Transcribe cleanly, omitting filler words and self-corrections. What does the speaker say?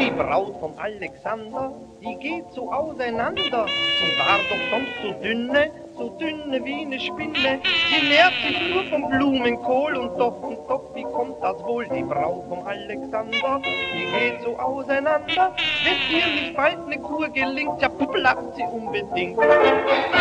Die Braut vom Alexander, die geht so auseinander. Sie war doch sonst so dünne wie eine Spinne. Sie nährt sich nur vom Blumenkohl und doch, wie kommt das wohl? Die Braut vom Alexander, die geht so auseinander. Wenn ihr nicht bald eine Kur gelingt, ja, bleibt sie unbedingt.